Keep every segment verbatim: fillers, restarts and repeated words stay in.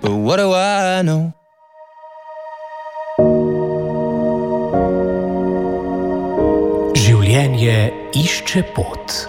but what do I know? Življenje išče pot.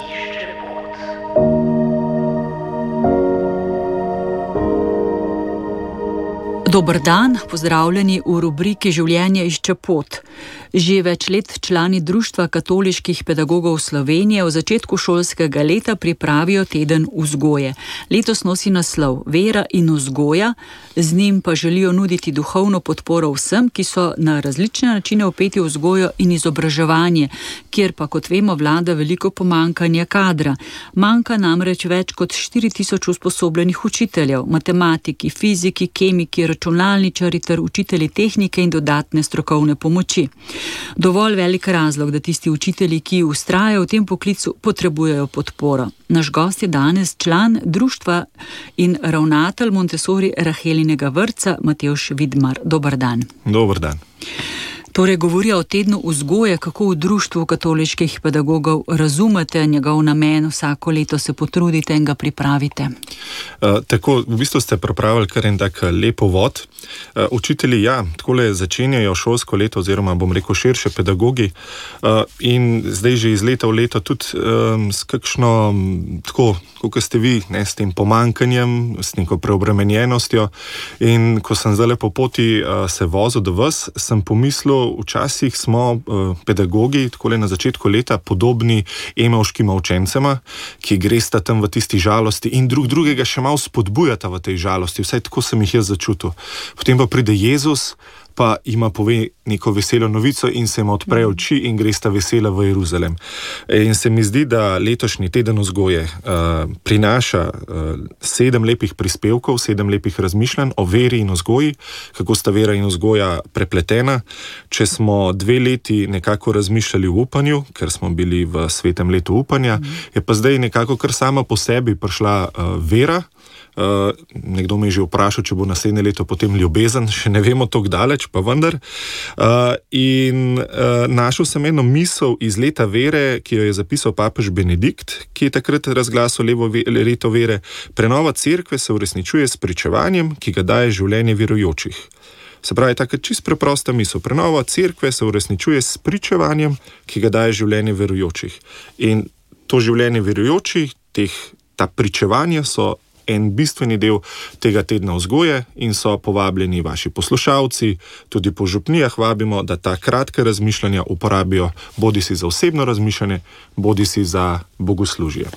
Dober dan, pozdravljeni v rubriki Življenje išče pot. Že več let člani Društva katoliških pedagogov Slovenije v začetku šolskega leta pripravijo teden vzgoje. Letos nosi naslov Vera in vzgoja, z njim pa želijo nuditi duhovno podporo vsem, ki so na različne načine vpeti v vzgojo in izobraževanje, kjer pa, kot vemo, vlada veliko pomanjkanje kadra. Manjka namreč več kot štiri tisoč usposobljenih učiteljev, matematiki, fiziki, kemiki, računalničari ter učitelji tehnike in dodatne strokovne pomoči. Dovolj velik razlog, da tisti učitelji, ki vztrajajo v tem poklicu, potrebujejo podporo. Naš gost je danes član društva in ravnatelj Montessori Rahelinega vrtca Matevž Vidmar. Dober dan. Dober dan. Torej govorijo o tednu vzgoje, kako v Društvu katoliških pedagogov razumete njegov namen, vsako leto se potrudite in ga pripravite. Uh, tako, v bistvu ste pripravili kar en tak lep uvod. Uh, učitelji, ja, takole začenjajo šolsko leto, oziroma bom rekel širše pedagogi, uh, in zdaj že iz leta v leto tudi um, s kakšno, tako, kot ste vi, ne, s tem pomanjkanjem, s neko preobremenjenostjo. In ko sem zdaj po poti uh, se vozil do vas, sem pomislil, včasih smo uh, pedagogi, takole na začetku leta, podobni emavškima učencema, ki gresta tam v tisti žalosti in drug drugega še malo spodbujata v tej žalosti. Vsaj tako sem jih jaz začutil. Potem pa pride Jezus, pa ima pove neko veselo novico in se ima odpre oči in gresta vesela v Jeruzalem. In se mi zdi, da letošnji teden vzgoje uh, prinaša uh, sedem lepih prispevkov, sedem lepih razmišljanj o veri in vzgoji, kako sta vera in vzgoja prepletena. Če smo dve leti nekako razmišljali v upanju, ker smo bili v svetem letu upanja, mm. je pa zdaj nekako kar sama po sebi prišla uh, vera. Uh, nekdo me je že vprašal, če bo naslednje leto potem ljubezen, še ne vemo toliko daleč, pa vendar. Uh, in uh, našel sem eno misel iz leta vere, ki jo je zapisal papež Benedikt, ki je takrat razglasil leto vere. Prenova cerkve se uresničuje s pričevanjem, ki ga daje življenje verujočih. Se pravi, taka čist preprosta misel. Prenova cerkve se uresničuje s pričevanjem, ki ga daje življenje verujočih. In to življenje verujočih, teh, ta pričevanja so en bistveni del tega tedna vzgoje in so povabljeni vaši poslušalci, tudi po župnijah vabimo, da ta kratka razmišljanja uporabijo bodisi za osebno razmišljanje, bodisi za bogoslužje.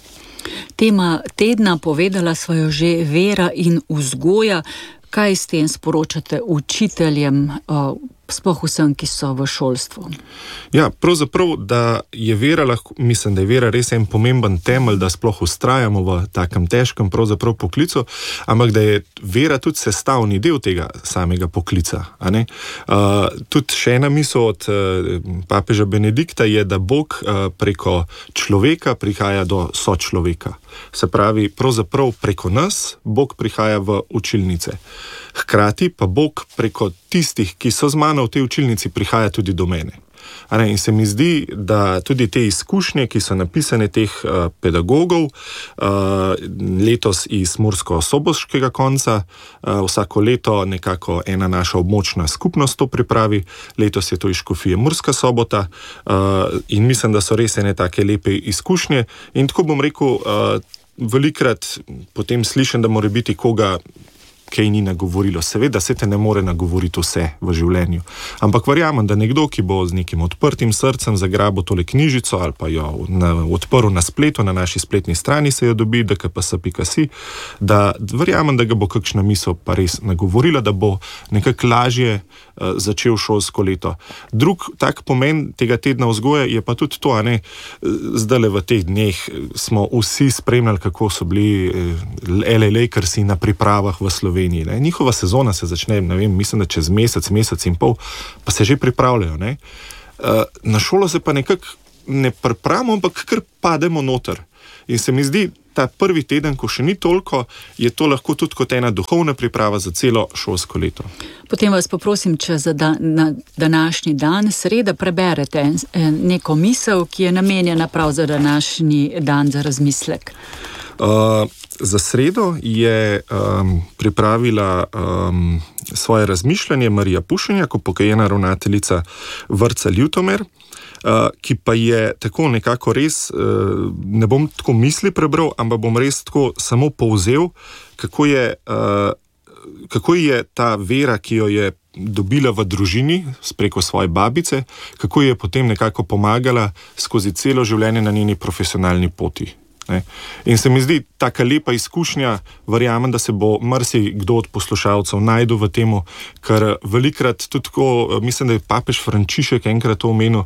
Tema tedna, povedala sva jo že, vera in vzgoja. Kaj s tem sporočate učiteljem, sploh vsem, ki so v šolstvu? Ja, pravzaprav, da je vera lahko, mislim, da je vera res en pomemben temelj, da sploh vztrajamo v takem težkem pravzaprav poklicu, ampak da je vera tudi sestavni del tega samega poklica. A ne? Uh, tudi še ena misel od uh, papeža Benedikta je, da Bog uh, preko človeka prihaja do sočloveka. Se pravi, pravzaprav preko nas Bog prihaja v učilnice. Hkrati pa Bog preko tistih, ki so z mano v tej učilnici, prihaja tudi do mene. Ne, in se mi zdi, da tudi te izkušnje, ki so napisane teh uh, pedagogov, uh, letos iz Mursko-Soboškega konca, uh, vsako leto nekako ena naša območna skupnost to pripravi, letos je to iz škofije Murska Sobota, uh, in mislim, da so res ene take lepe izkušnje. In tako bom rekel, uh, velikrat potem slišim, da mora biti koga kaj ni nagovorilo. Seveda se te ne more nagovoriti vse v življenju. Ampak verjamem, da nekdo, ki bo z nekim odprtim srcem zagrabil tole knjižico ali pa jo na, odprl na spletu, na naši spletni strani se jo dobi, d k p s pika si, da verjamem, da ga bo kakšna misel pa res nagovorila, da bo nekako lažje uh, začel šolsko leto. Drug tak pomen tega tedna vzgoje je pa tudi to, a ne, zdajle v teh dneh smo vsi spremljali, kako so bili L A Lakersi na pripravah v Sloveniji. Ne? Njihova sezona se začne, ne vem, mislim, da čez mesec, mesec in pol, pa se že pripravljajo. Ne? Na šolo se pa nekako ne pripravimo, ampak kar pademo noter. In se mi zdi, ta prvi teden, ko še ni toliko, je to lahko tudi kot ena duhovna priprava za celo šolsko leto. Potem vas poprosim, če za dan, na današnji dan, sreda, preberete neko misel, ki je namenjena prav za današnji dan za razmislek. Uh, za sredo je um, pripravila um, svoje razmišljanje Marija Pušenjak, upokojena ravnateljica vrtca Ljutomer, uh, ki pa je tako nekako res, uh, ne bom tako misli prebral, ampak bom res tako samo povzel, kako je, uh, kako je ta vera, ki jo je dobila v družini preko svoje babice, kako je potem nekako pomagala skozi celo življenje na njeni profesionalni poti. Ne. In se mi zdi taka lepa izkušnja, verjamem, da se bo marsikdo od poslušalcev najdel v temu, ker velikrat tudi tako, mislim, da je papež Frančišek enkrat to omenil,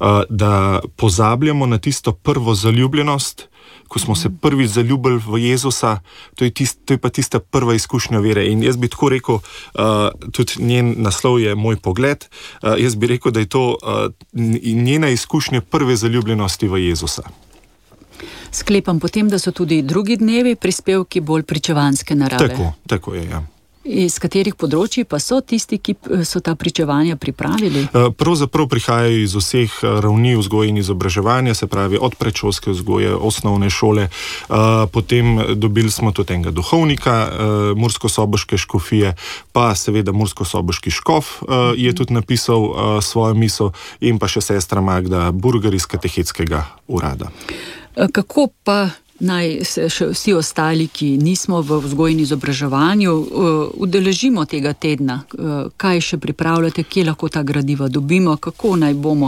da pozabljamo na tisto prvo zaljubljenost, ko smo se prvič zaljubili v Jezusa, to je, tist, to je pa tista prva izkušnja vere. In jaz bi tako rekel, uh, tudi njen naslov je Moj pogled, uh, jaz bi rekel, da je to uh, njena izkušnja prve zaljubljenosti v Jezusa. Sklepam potem, da so tudi drugi dnevi prispevki bolj pričevanske narave. Tako, tako je, ja. Iz katerih področji pa so tisti, ki so ta pričevanja pripravili? Pravzaprav prihajajo iz vseh ravni vzgoje in izobraževanja, se pravi od predšolske vzgoje, osnovne šole, potem dobili smo tudi enega duhovnika murskosoboške škofije, pa seveda murskosoboški škof je tudi napisal svojo misel in pa še sestra Magda Burger iz katehetskega urada. Kako pa naj se še vsi ostali, ki nismo v vzgoji in izobraževanju, udeležimo tega tedna? Kaj še pripravljate, kje lahko ta gradiva dobimo, kako naj bomo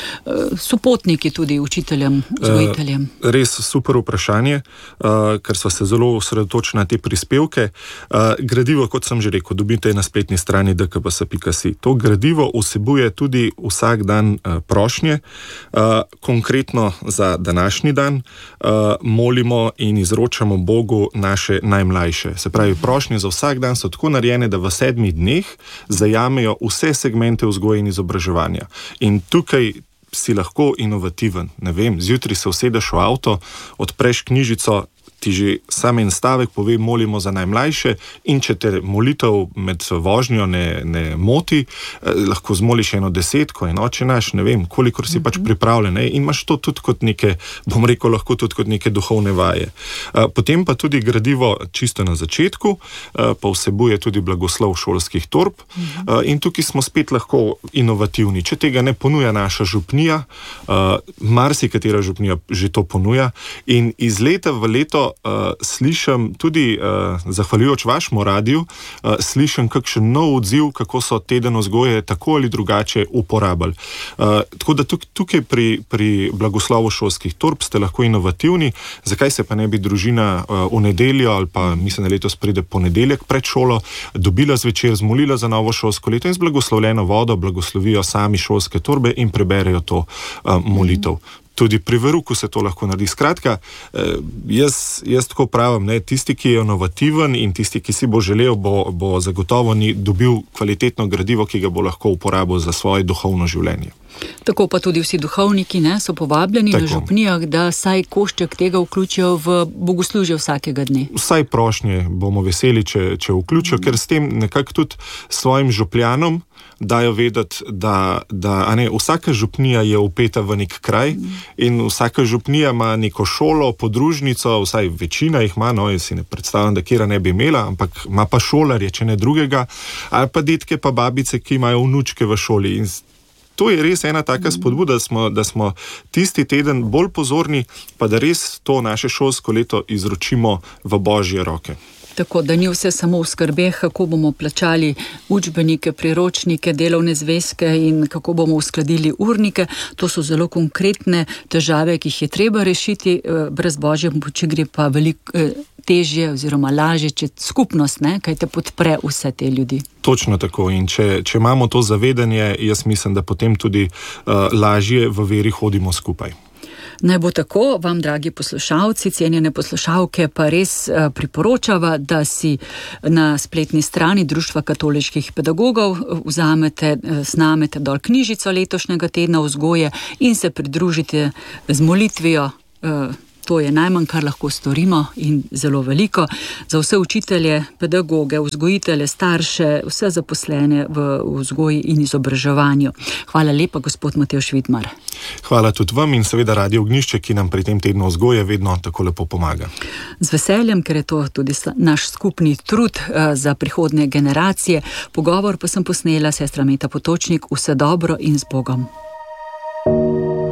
sopotniki tudi učiteljem, vzgojiteljem? Res super vprašanje, ker sva se zelo osredotočili na te prispevke. Gradivo, kot sem že rekel, dobite na spletni strani d k b s pika si. To gradivo vsebuje tudi vsak dan prošnje, konkretno za današnji dan, molimo in izročamo Bogu naše najmlajše. Se pravi, prošnje za vsak dan so tako narejene, da v sedmih dneh zajamejo vse segmente vzgoje in izobraževanja. In tukaj si lahko inovativen. Ne vem, zjutraj se usedeš v avto, odpreš knjižico, ti že sam en stavek pove, molimo za najmlajše, in če te molitev med vožnjo ne, ne moti, eh, lahko zmoliš eno desetko, en Oče naš, ne vem, kolikor si mm-hmm. pač pripravljen, ne? In imaš to tudi kot neke, bom rekel, lahko tudi kot neke duhovne vaje. Eh, potem pa tudi gradivo čisto na začetku, eh, pa vsebuje tudi blagoslov šolskih torb, mm-hmm. eh, in tukaj smo spet lahko inovativni. Če tega ne ponuja naša župnija, eh, marsikatera župnija že to ponuja, in iz leta v leto Uh, slišim tudi, uh, zahvaljujoč vašemu radiju, uh, slišim kakšen nov odziv, kako so teden vzgoje tako ali drugače uporabili. Uh, tako da tuk, tukaj pri, pri blagoslovu šolskih torb ste lahko inovativni. Zakaj se pa ne bi družina uh, v nedeljo ali pa mislim, da letos pride ponedeljek pred šolo, dobila zvečer, zmolila za novo šolsko leto in z blagoslovljeno vodo blagoslovijo sami šolske torbe in preberejo to uh, molitev. Mm. Tudi pri veruku se to lahko naredi. Skratka, jaz, jaz tako pravim, ne, tisti, ki je inovativen in tisti, ki si bo želel, bo, bo zagotovo ni dobil kvalitetno gradivo, ki ga bo lahko uporabil za svoje duhovno življenje. Tako pa tudi vsi duhovniki, ne, so povabljeni Tako. na župnijah, da saj košček tega vključijo v bogoslužje vsakega dne. Vsaj prošnje bomo veseli, če, če vključijo, mm. ker s tem nekako tudi svojim župljanom dajo vedeti, da, da a ne, vsaka župnija je vpeta v nek kraj mm. in vsaka župnija ima neko šolo, podružnico, vsaj večina jih ima, no, jaz si ne predstavljam, da kjera ne bi imela, ampak ima pa šolarje, če ne drugega, ali pa detke pa babice, ki imajo vnučke v šoli. In to je res ena taka spodbuda, da smo, da smo tisti teden bolj pozorni, pa da res to naše šolsko leto izročimo v Božje roke. Tako, da ni vse samo v skrbeh, kako bomo plačali učbenike, priročnike, delovne zvezke in kako bomo uskladili urnike. To so zelo konkretne težave, ki jih je treba rešiti. Brez Božje pomoči gre pa veliko težje oziroma lažje, če skupnost, ne, kaj te podpre vse te ljudi. Točno tako. In če, če imamo to zavedanje, jaz mislim, da potem tudi uh, lažje v veri hodimo skupaj. Naj bo tako, vam, dragi poslušalci, cenjene poslušalke, pa res priporočava, da si na spletni strani Društva katoliških pedagogov vzamete, snamete dol knjižico letošnjega tedna vzgoje in se pridružite z molitvijo To je najmanj, kar lahko storimo in zelo veliko za vse učitelje, pedagoge, vzgojitelje, starše, vse zaposlene v vzgoji in izobraževanju. Hvala lepa, gospod Matevž Vidmar. Hvala tudi vam in seveda Radio Ognjišče, ki nam pri tem tednu vzgoje vedno tako lepo pomaga. Z veseljem, ker je to tudi naš skupni trud za prihodnje generacije. Pogovor pa sem posnela sestra Meta Potočnik. Vse dobro in z Bogom.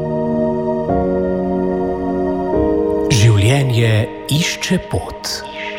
Življenje išče pot.